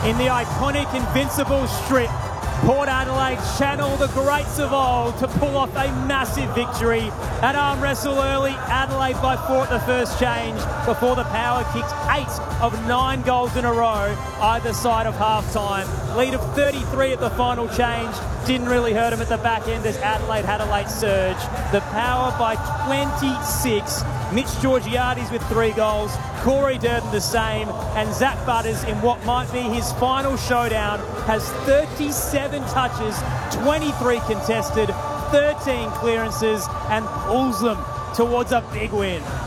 in the iconic Invincible strip. Port Adelaide channel the greats of old to pull off a massive victory. At arm wrestle early, Adelaide by 4 at the first change before the Power kicked 8 of 9 goals in a row either side of half-time. Lead of 33 at the final change. Didn't really hurt them at the back end as Adelaide had a late surge. The Power by 26. Mitch Georgiades with 3 goals, Corey Durden the same, and Zach Butters in what might be his final showdown has 37 touches, 23 contested, 13 clearances, and pulls them towards a big win.